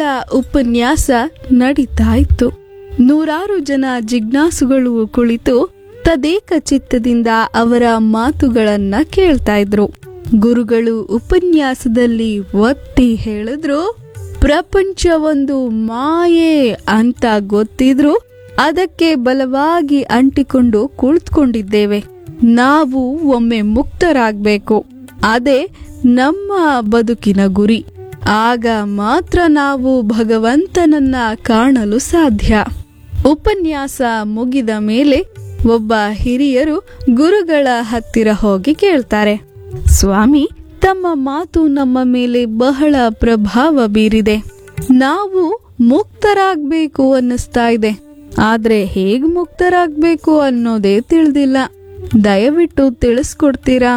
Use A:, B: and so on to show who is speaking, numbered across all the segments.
A: ಉಪನ್ಯಾಸ ನಡೀತಾ ಇತ್ತು. ನೂರಾರು ಜನ ಜಿಜ್ಞಾಸುಗಳು ಕುಳಿತು ತದೇಕ ಚಿತ್ತದಿಂದ ಅವರ ಮಾತುಗಳನ್ನ ಕೇಳ್ತಾ ಇದ್ರು. ಗುರುಗಳು ಉಪನ್ಯಾಸದಲ್ಲಿ ಒತ್ತಿ ಹೇಳಿದ್ರು, ಪ್ರಪಂಚ ಒಂದು ಮಾಯೆ ಅಂತ ಗೊತ್ತಿದ್ರು ಅದಕ್ಕೆ ಬಲವಾಗಿ ಅಂಟಿಕೊಂಡು ಕುಳಿತುಕೊಂಡಿದ್ದೇವೆ. ನಾವು ಒಮ್ಮೆ ಮುಕ್ತರಾಗಬೇಕು. ಅದೇ ನಮ್ಮ ಬದುಕಿನ ಗುರಿ. ಆಗ ಮಾತ್ರ ನಾವು ಭಗವಂತನನ್ನ ಕಾಣಲು ಸಾಧ್ಯ. ಉಪನ್ಯಾಸ ಮುಗಿದ ಮೇಲೆ ಒಬ್ಬ ಹಿರಿಯರು ಗುರುಗಳ ಹತ್ತಿರ ಹೋಗಿ ಕೇಳ್ತಾರೆ, ಸ್ವಾಮಿ, ತಮ್ಮ ಮಾತು ನಮ್ಮ ಮೇಲೆ ಬಹಳ ಪ್ರಭಾವ ಬೀರಿದೆ. ನಾವು ಮುಕ್ತರಾಗಬೇಕು ಅನ್ನಿಸ್ತಾ ಇದೆ. ಆದ್ರೆ ಹೇಗ್ ಮುಕ್ತರಾಗಬೇಕು ಅನ್ನೋದೇ ತಿಳಿದಿಲ್ಲ. ದಯವಿಟ್ಟು ತಿಳಿಸ್ಕೊಡ್ತೀರಾ?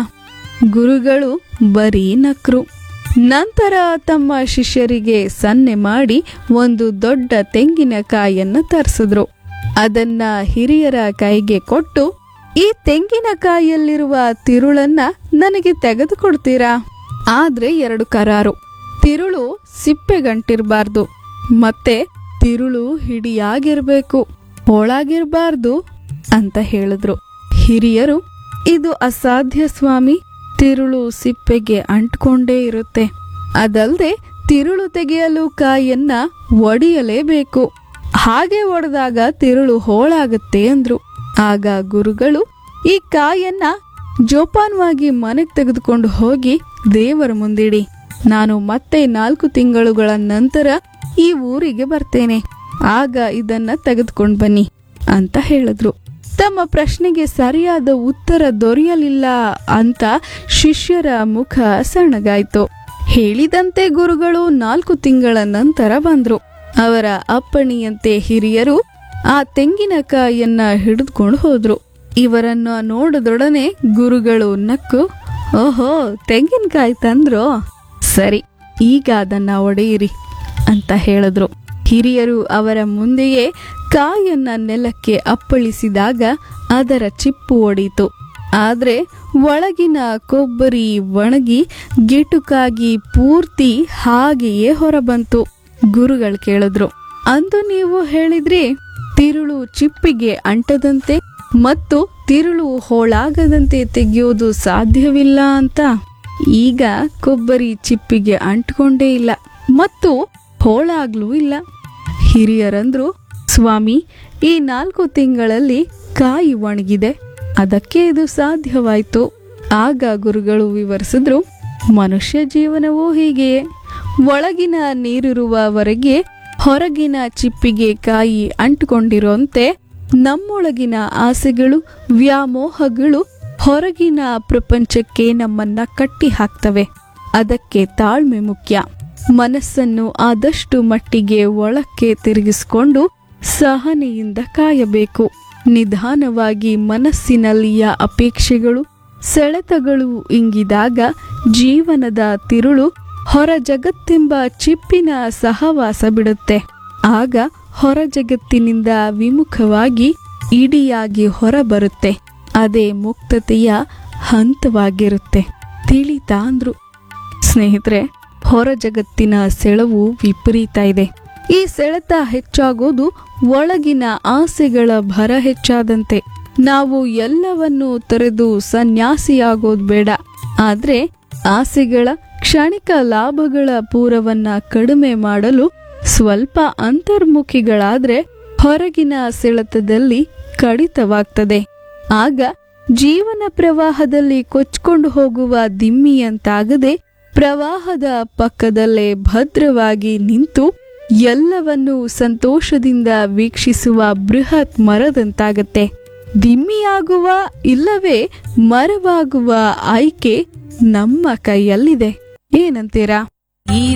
A: ಗುರುಗಳು ಬರೀ ನಕ್ರು. ನಂತರ ತಮ್ಮ ಶಿಷ್ಯರಿಗೆ ಸನ್ನೆ ಮಾಡಿ ಒಂದು ದೊಡ್ಡ ತೆಂಗಿನಕಾಯಿಯನ್ನು ತರಿಸಿದ್ರು. ಅದನ್ನ ಹಿರಿಯರ ಕೈಗೆ ಕೊಟ್ಟು, ಈ ತೆಂಗಿನಕಾಯಿಯಲ್ಲಿರುವ ತಿರುಳನ್ನ ನನಗೆ ತೆಗೆದುಕೊಡ್ತೀರಾ? ಆದ್ರೆ 2 ಕರಾರು. ತಿರುಳು ಸಿಪ್ಪೆಗಂಟಿರ್ಬಾರ್ದು, ಮತ್ತೆ ತಿರುಳು ಹಿಡಿಯಾಗಿರ್ಬೇಕು, ಹೋಳಾಗಿರ್ಬಾರ್ದು ಅಂತ ಹೇಳಿದ್ರು. ಹಿರಿಯರು, ಇದು ಅಸಾಧ್ಯ ಸ್ವಾಮಿ. ತಿರುಳು ಸಿಪ್ಪೆಗೆ ಅಂಟ್ಕೊಂಡೇ ಇರುತ್ತೆ. ಅದಲ್ಲದೆ ತಿರುಳು ತೆಗೆಯಲು ಕಾಯನ್ನ ಒಡೆಯಲೇಬೇಕು. ಹಾಗೆ ಒಡೆದಾಗ ತಿರುಳು ಹೋಳಾಗುತ್ತೆ ಅಂದ್ರು. ಆಗ ಗುರುಗಳು, ಈ ಕಾಯನ್ನ ಜೋಪಾನವಾಗಿ ಮನೆಗೆ ತೆಗೆದುಕೊಂಡು ಹೋಗಿ ದೇವರ ಮುಂದಿಡಿ. ನಾನು ಮತ್ತೆ 4 ತಿಂಗಳುಗಳ ನಂತರ ಈ ಊರಿಗೆ ಬರ್ತೇನೆ. ಆಗ ಇದನ್ನ ತೆಗೆದುಕೊಂಡು ಬನ್ನಿ ಅಂತ ಹೇಳಿದ್ರು. ತಮ್ಮ ಪ್ರಶ್ನೆಗೆ ಸರಿಯಾದ ಉತ್ತರ ದೊರೆಯಲಿಲ್ಲ ಅಂತ ಶಿಷ್ಯರ ಮುಖ ಸಣ್ಣಗಾಯ್ತು. ಹೇಳಿದಂತೆ ಗುರುಗಳು 4 ತಿಂಗಳ ನಂತರ ಬಂದ್ರು. ಅವರ ಅಪ್ಪಣೆಯಂತೆ ಹಿರಿಯರು ಆ ತೆಂಗಿನಕಾಯಿಯನ್ನ ಹಿಡಿದುಕೊಂಡು ಹೋದ್ರು. ಇವರನ್ನ ನೋಡಿದೊಡನೆ ಗುರುಗಳು ನಕ್ಕು, ಓಹೋ, ತೆಂಗಿನಕಾಯಿ ತಂದ್ರೋ, ಸರಿ, ಈಗ ಅದನ್ನ ಒಡೆಯಿರಿ ಅಂತ ಹೇಳಿದ್ರು. ಹಿರಿಯರು ಅವರ ಮುಂದೆಯೇ ಕಾಯನ್ನ ನೆಲಕ್ಕೆ ಅಪ್ಪಳಿಸಿದಾಗ ಅದರ ಚಿಪ್ಪು ಒಡೀತು. ಆದ್ರೆ ಒಳಗಿನ ಕೊಬ್ಬರಿ ಒಣಗಿ ಗಿಟುಕಾಗಿ ಪೂರ್ತಿ ಹಾಗೆಯೇ ಹೊರಬಂತು. ಗುರುಗಳು ಕೇಳಿದ್ರು, ಅಂದು ನೀವು ಹೇಳಿದ್ರಿ ತಿರುಳು ಚಿಪ್ಪಿಗೆ ಅಂಟದಂತೆ ಮತ್ತು ತಿರುಳು ಹೋಳಾಗದಂತೆ ತೆಗೆಯೋದು ಸಾಧ್ಯವಿಲ್ಲ ಅಂತ. ಈಗ ಕೊಬ್ಬರಿ ಚಿಪ್ಪಿಗೆ ಅಂಟ್ಕೊಂಡೇ ಇಲ್ಲ ಮತ್ತು ಹೋಳಾಗ್ಲೂ ಇಲ್ಲ. ಹಿರಿಯರಂದ್ರು, ಸ್ವಾಮಿ, ಈ 4 ತಿಂಗಳಲ್ಲಿ ಕಾಯಿ ಒಣಗಿದೆ, ಅದಕ್ಕೆ ಇದು ಸಾಧ್ಯವಾಯ್ತು. ಆಗ ಗುರುಗಳು ವಿವರಿಸಿದ್ರು, ಮನುಷ್ಯ ಜೀವನವೂ ಹೀಗೆಯೇ. ಒಳಗಿನ ನೀರಿರುವವರೆಗೆ ಹೊರಗಿನ ಚಿಪ್ಪಿಗೆ ಕಾಯಿ ಅಂಟುಕೊಂಡಿರುವಂತೆ ನಮ್ಮೊಳಗಿನ ಆಸೆಗಳು, ವ್ಯಾಮೋಹಗಳು ಹೊರಗಿನ ಪ್ರಪಂಚಕ್ಕೆ ನಮ್ಮನ್ನ ಕಟ್ಟಿ ಹಾಕ್ತವೆ. ಅದಕ್ಕೆ ತಾಳ್ಮೆ ಮುಖ್ಯ. ಮನಸ್ಸನ್ನು ಆದಷ್ಟು ಮಟ್ಟಿಗೆ ಒಳಕ್ಕೆ ತಿರುಗಿಸಿಕೊಂಡು ಸಹನೆಯಿಂದ ಕಾಯಬೇಕು. ನಿಧಾನವಾಗಿ ಮನಸ್ಸಿನಲ್ಲಿಯ ಅಪೇಕ್ಷೆಗಳು, ಸೆಳೆತಗಳು ಇಂಗಿದಾಗ ಜೀವನದ ತಿರುಳು ಹೊರ ಜಗತ್ತೆಂಬ ಚಿಪ್ಪಿನ ಸಹವಾಸ ಬಿಡುತ್ತೆ. ಆಗ ಹೊರ ಜಗತ್ತಿನಿಂದ ವಿಮುಖವಾಗಿ ಇಡಿಯಾಗಿ ಹೊರಬರುತ್ತೆ. ಅದೇ ಮುಕ್ತತೆಯ ಹಂತವಾಗಿರುತ್ತೆ. ತಿಳಿತಾ ಅಂದ್ರು. ಸ್ನೇಹಿತರೆ, ಹೊರ ಜಗತ್ತಿನ ಸೆಳವು ವಿಪರೀತ ಇದೆ. ಈ ಸೆಳೆತ ಹೆಚ್ಚಾಗೋದು ಒಳಗಿನ ಆಸೆಗಳ ಭರ ಹೆಚ್ಚಾದಂತೆ. ನಾವು ಎಲ್ಲವನ್ನೂ ತೊರೆದು ಸನ್ಯಾಸಿಯಾಗೋದು ಬೇಡ. ಆದ್ರೆ ಆಸೆಗಳ ಕ್ಷಣಿಕ ಲಾಭಗಳ ಪೂರವನ್ನ ಕಡಿಮೆ ಮಾಡಲು ಸ್ವಲ್ಪ ಅಂತರ್ಮುಖಿಗಳಾದ್ರೆ ಹೊರಗಿನ ಸೆಳೆತದಲ್ಲಿ ಕಡಿತವಾಗ್ತದೆ. ಆಗ ಜೀವನ ಪ್ರವಾಹದಲ್ಲಿ ಕೊಚ್ಕೊಂಡು ಹೋಗುವ ದಿಮ್ಮಿಯಂತಾಗದೆ ಪ್ರವಾಹದ ಪಕ್ಕದಲ್ಲೇ ಭದ್ರವಾಗಿ ನಿಂತು ಎಲ್ಲವನ್ನೂ ಸಂತೋಷದಿಂದ ವೀಕ್ಷಿಸುವ ಬೃಹತ್ ಮರದಂತಾಗತ್ತೆ. ದಿಮ್ಮಿಯಾಗುವ ಇಲ್ಲವೇ ಮರವಾಗುವ ಆಯ್ಕೆ ನಮ್ಮ ಕೈಯಲ್ಲಿದೆ. ಏನಂತೀರಾ?